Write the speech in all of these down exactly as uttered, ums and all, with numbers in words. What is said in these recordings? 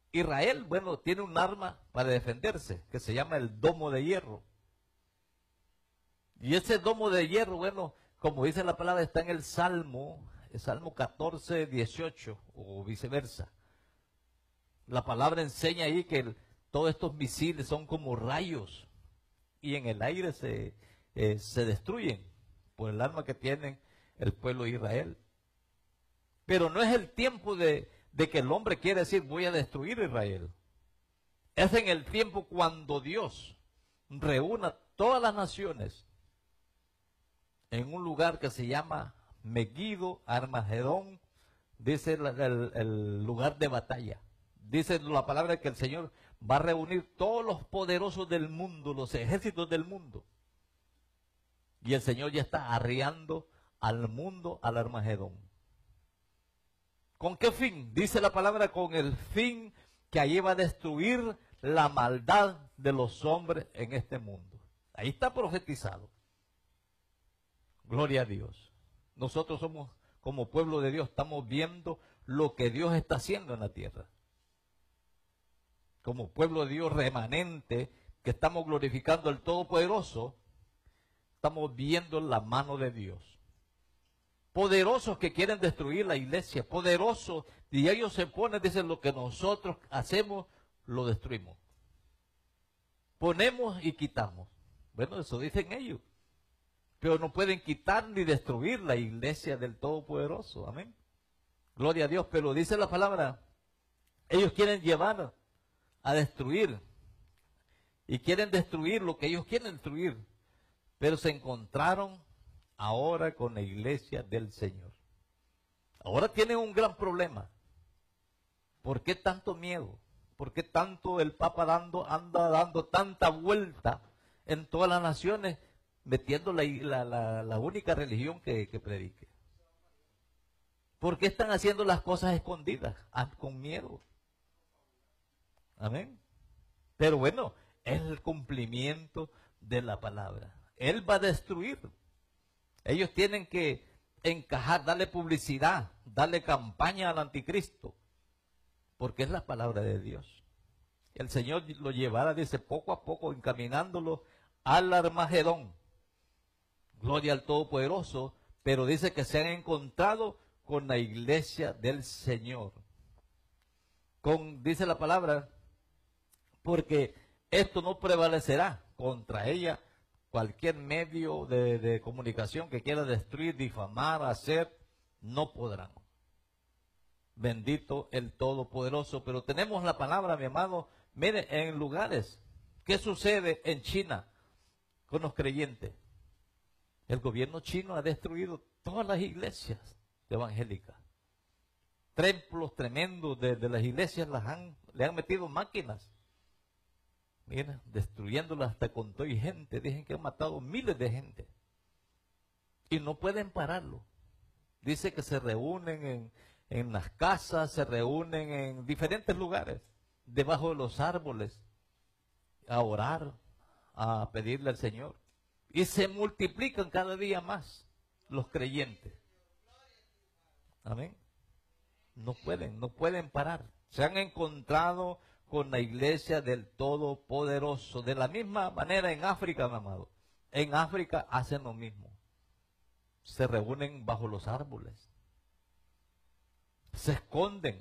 Israel, bueno, tiene un arma para defenderse, que se llama el domo de hierro. Y ese domo de hierro, bueno, como dice la palabra, está en el Salmo, el Salmo catorce, dieciocho, o viceversa. La palabra enseña ahí que el, todos estos misiles son como rayos, y en el aire se, eh, se destruyen por el arma que tienen el pueblo de Israel. Pero no es el tiempo de, de que el hombre quiere decir voy a destruir Israel. Es en el tiempo cuando Dios reúna todas las naciones en un lugar que se llama Megiddo, Armagedón, dice el, el, el lugar de batalla. Dice la palabra que el Señor va a reunir todos los poderosos del mundo, los ejércitos del mundo. Y el Señor ya está arriando al mundo al Armagedón. ¿Con qué fin? Dice la palabra, con el fin que allí va a destruir la maldad de los hombres en este mundo. Ahí está profetizado. Gloria a Dios. Nosotros somos, como pueblo de Dios, estamos viendo lo que Dios está haciendo en la tierra. Como pueblo de Dios remanente, que estamos glorificando al Todopoderoso, estamos viendo la mano de Dios. Poderosos que quieren destruir la iglesia, poderosos, y ellos se ponen, dicen, lo que nosotros hacemos, lo destruimos. Ponemos y quitamos. Bueno, eso dicen ellos. Pero no pueden quitar ni destruir la iglesia del Todopoderoso. Amén. Gloria a Dios. Pero dice la palabra, ellos quieren llevar a destruir. Y quieren destruir lo que ellos quieren destruir. Pero se encontraron ahora con la iglesia del Señor. Ahora tienen un gran problema. ¿Por qué tanto miedo? ¿Por qué tanto el Papa dando, anda dando tanta vuelta en todas las naciones, metiendo la, la, la, la única religión que, que predique? ¿Por qué están haciendo las cosas escondidas? Ah, con miedo. Amén. Pero bueno, es el cumplimiento de la palabra. Él va a destruir. Ellos tienen que encajar, darle publicidad, darle campaña al anticristo, porque es la palabra de Dios. El Señor lo llevará, dice, poco a poco, encaminándolo al Armagedón. Gloria al Todopoderoso, pero dice que se han encontrado con la iglesia del Señor. Con, dice la palabra, porque esto no prevalecerá contra ella cualquier medio de, de comunicación que quiera destruir, difamar, hacer, no podrán. Bendito el Todopoderoso. Pero tenemos la palabra, mi amado, mire, en lugares. ¿Qué sucede en China con los creyentes? El gobierno chino ha destruido todas las iglesias evangélicas. Templos tremendos de, de las iglesias las han, le han metido máquinas. Mira, destruyéndolas hasta con todo y gente. Dicen que han matado miles de gente. Y no pueden pararlo. Dice que se reúnen en, en las casas, se reúnen en diferentes lugares, debajo de los árboles, a orar, a pedirle al Señor. Y se multiplican cada día más los creyentes. Amén. No pueden, no pueden parar. Se han encontrado con la iglesia del Todopoderoso. De la misma manera en África, mi amado. En África hacen lo mismo. Se reúnen bajo los árboles. Se esconden.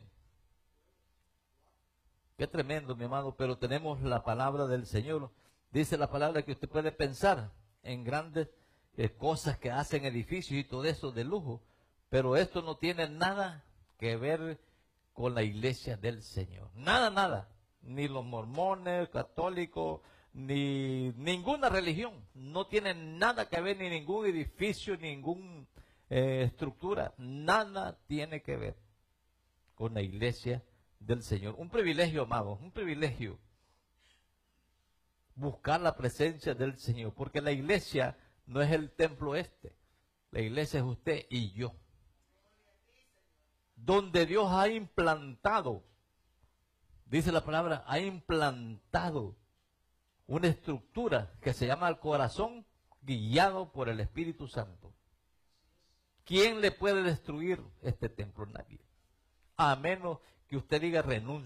Qué tremendo, mi amado. Pero tenemos la palabra del Señor. Dice la palabra que usted puede pensar en grandes eh, cosas que hacen edificios y todo eso de lujo. Pero esto no tiene nada que ver con la iglesia del Señor. Nada, nada. Ni los mormones, católicos, ni ninguna religión. No tienen nada que ver, ni ningún edificio, ninguna eh, estructura. Nada tiene que ver con la iglesia del Señor. Un privilegio, amados, un privilegio. Buscar la presencia del Señor. Porque la iglesia no es el templo este. La iglesia es usted y yo. Donde Dios ha implantado, dice la palabra, ha implantado una estructura que se llama el corazón guiado por el Espíritu Santo. ¿Quién le puede destruir este templo? Nadie. A menos que usted diga renuncio.